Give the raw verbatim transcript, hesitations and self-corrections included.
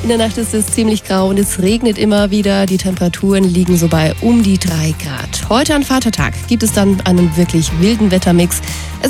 In der Nacht ist es ziemlich grau und es regnet immer wieder. Die Temperaturen liegen so bei um die drei Grad. Heute an Vatertag gibt es dann einen wirklich wilden Wettermix. Es